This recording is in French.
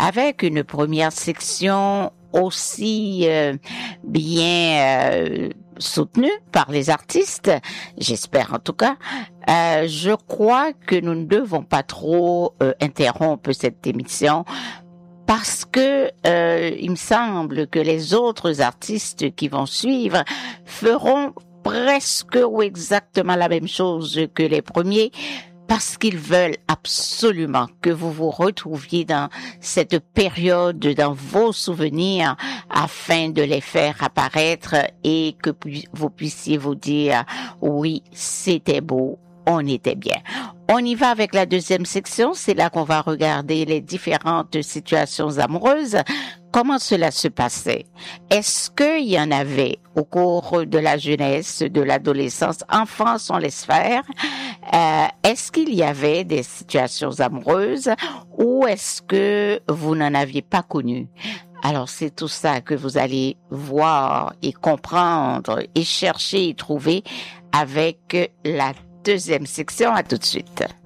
avec une première section aussi bien soutenue par les artistes, j'espère en tout cas. Je crois que nous ne devons pas trop interrompre cette émission parce que il me semble que les autres artistes qui vont suivre feront presque ou exactement la même chose que les premiers, parce qu'ils veulent absolument que vous vous retrouviez dans cette période, dans vos souvenirs, afin de les faire apparaître et que vous puissiez vous dire, oui, c'était beau, on était bien. On y va avec la deuxième section, c'est là qu'on va regarder les différentes situations amoureuses. Comment cela se passait? Est-ce qu'il y en avait au cours de la jeunesse, de l'adolescence, enfance, on laisse faire? Est-ce qu'il y avait des situations amoureuses ou est-ce que vous n'en aviez pas connu? Alors c'est tout ça que vous allez voir et comprendre et chercher et trouver avec la deuxième section. À tout de suite.